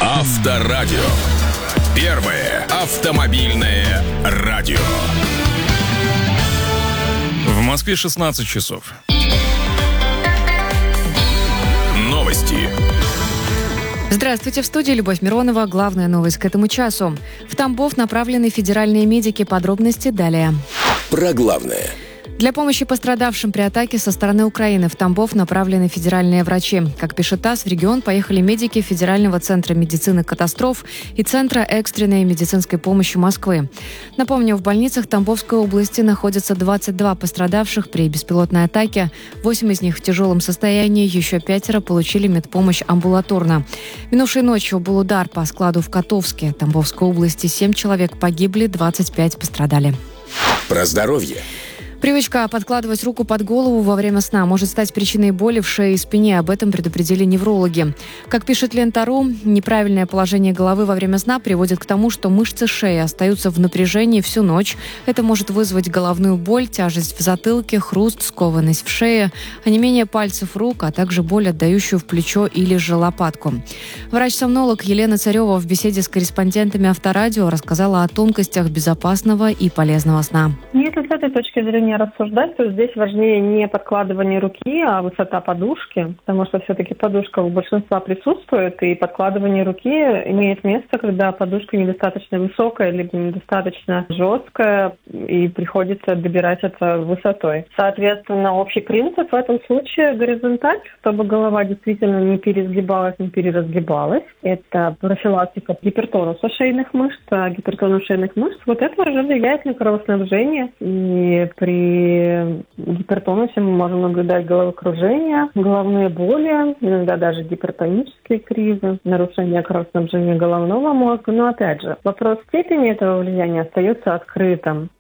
Авторадио. Первое автомобильное радио. В Москве 16 часов. Новости. Здравствуйте, в студии Любовь Миронова. Главная новость к этому часу. В Тамбов направлены федеральные медики. Подробности далее. Про главное. Для помощи пострадавшим при атаке со стороны Украины в Тамбов направлены федеральные врачи. Как пишет ТАСС, в регион поехали медики Федерального центра медицины катастроф и Центра экстренной медицинской помощи Москвы. Напомню, в больницах Тамбовской области находятся 22 пострадавших при беспилотной атаке. 8 из них в тяжелом состоянии, еще 5 получили медпомощь амбулаторно. Минувшей ночью был удар по складу в Котовске. Тамбовской области 7 человек погибли, 25 пострадали. Про здоровье. Привычка подкладывать руку под голову во время сна может стать причиной боли в шее и спине. Об этом предупредили неврологи. Как пишет Лента.ру, неправильное положение головы во время сна приводит к тому, что мышцы шеи остаются в напряжении всю ночь. Это может вызвать головную боль, тяжесть в затылке, хруст, скованность в шее, онемение пальцев рук, а также боль, отдающую в плечо или же лопатку. Врач-сомнолог Елена Царева в беседе с корреспондентами Авторадио рассказала о тонкостях безопасного и полезного сна. Если с этой точки зрения рассуждать, то здесь важнее не подкладывание руки, а высота подушки, потому что все-таки подушка у большинства присутствует, и подкладывание руки имеет место, когда подушка недостаточно высокая, либо недостаточно жесткая, и приходится добирать это высотой. Соответственно, общий принцип в этом случае горизонталь, чтобы голова действительно не пересгибалась, не переразгибалась. Это профилактика гипертонуса шейных мышц, а гипертонус шейных мышц, вот это уже влияет на кровоснабжение, и при гипертонусе мы можем наблюдать головокружение, головные боли, иногда даже гипертонические кризы, нарушение кровоснабжения головного мозга. Но опять же, вопрос степени этого влияния остается открытым.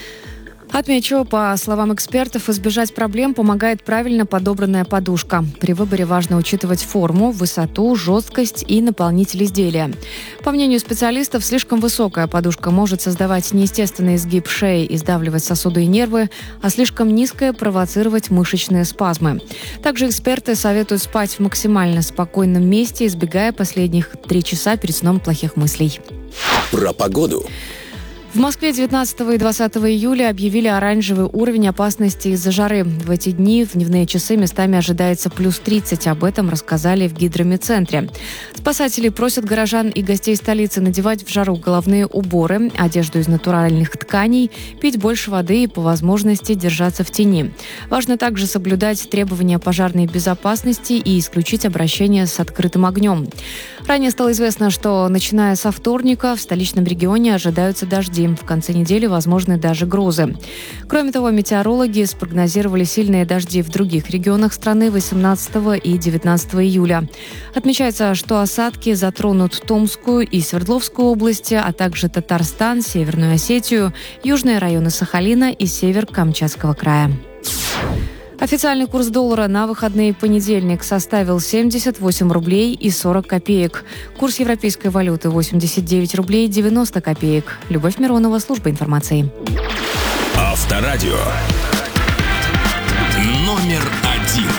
Отмечу, по словам экспертов, избежать проблем помогает правильно подобранная подушка. При выборе важно учитывать форму, высоту, жесткость и наполнитель изделия. По мнению специалистов, слишком высокая подушка может создавать неестественный изгиб шеи и сдавливать сосуды и нервы, а слишком низкая провоцировать мышечные спазмы. Также эксперты советуют спать в максимально спокойном месте, избегая последних 3 часа перед сном плохих мыслей. Про погоду. В Москве 19 и 20 июля объявили оранжевый уровень опасности из-за жары. В эти дни в дневные часы местами ожидается плюс 30. Об этом рассказали в гидромедцентре. Спасатели просят горожан и гостей столицы надевать в жару головные уборы, одежду из натуральных тканей, пить больше воды и по возможности держаться в тени. Важно также соблюдать требования пожарной безопасности и исключить обращение с открытым огнем. Ранее стало известно, что начиная со вторника в столичном регионе ожидаются дожди. В конце недели возможны даже грозы. Кроме того, метеорологи спрогнозировали сильные дожди в других регионах страны 18 и 19 июля. Отмечается, что осадки затронут Томскую и Свердловскую области, а также Татарстан, Северную Осетию, южные районы Сахалина и север Камчатского края. Официальный курс доллара на выходные понедельник составил 78 рублей и 40 копеек. Курс европейской валюты 89 рублей 90 копеек. Любовь Миронова, служба информации. Авторадио. Номер 1.